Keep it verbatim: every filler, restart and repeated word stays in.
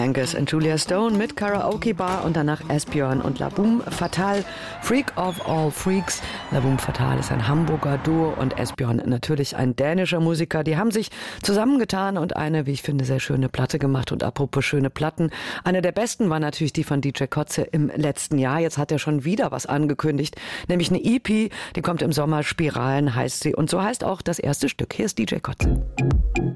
Angus und Julia Stone mit Karaoke Bar und danach Esbjörn und La Boom Fatale, Freak of All Freaks. La Boom Fatale ist ein Hamburger Duo und Esbjörn natürlich ein dänischer Musiker. Die haben sich zusammengetan und eine, wie ich finde, sehr schöne Platte gemacht. Und apropos schöne Platten, eine der besten war natürlich die von D J Kotze im letzten Jahr. Jetzt hat er schon wieder was angekündigt, nämlich eine E P, die kommt im Sommer, Spiralen heißt sie. Und so heißt auch das erste Stück. Hier ist D J Kotze.